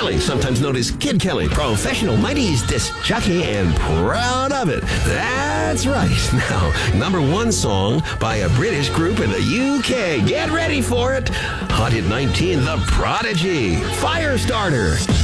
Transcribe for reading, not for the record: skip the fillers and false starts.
Kelly, sometimes known as Kid Kelly, professional 90s disc jockey and proud of it. That's right. Now, #1 song by a British group in the UK. Get ready for it. Hot hit 19, The Prodigy, Firestarter.